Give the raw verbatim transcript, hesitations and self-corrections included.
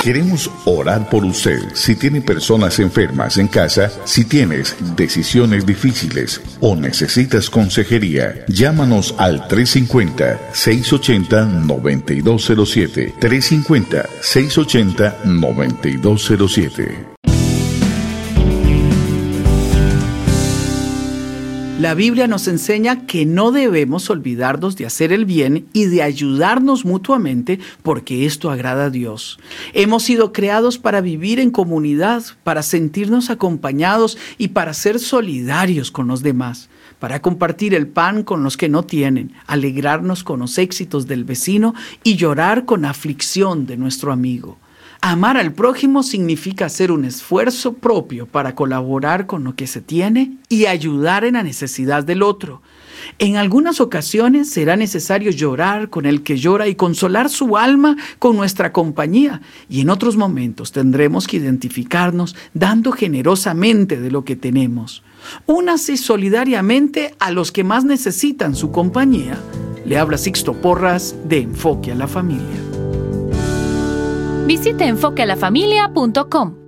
Queremos orar por usted. Si tiene personas enfermas en casa, si tienes decisiones difíciles o necesitas consejería, llámanos al tres cinco cero, seis ocho cero, nueve dos cero siete. tres cinco cero, seis ocho cero, nueve dos cero siete. La Biblia nos enseña que no debemos olvidarnos de hacer el bien y de ayudarnos mutuamente porque esto agrada a Dios. Hemos sido creados para vivir en comunidad, para sentirnos acompañados y para ser solidarios con los demás, para compartir el pan con los que no tienen, alegrarnos con los éxitos del vecino y llorar con la aflicción de nuestro amigo. Amar al prójimo significa hacer un esfuerzo propio para colaborar con lo que se tiene y ayudar en la necesidad del otro. En algunas ocasiones será necesario llorar con el que llora y consolar su alma con nuestra compañía. Y en otros momentos tendremos que identificarnos dando generosamente de lo que tenemos. Únase solidariamente a los que más necesitan su compañía. Le habla Sixto Porras de Enfoque a la Familia. Visite enfoque a la familia punto com.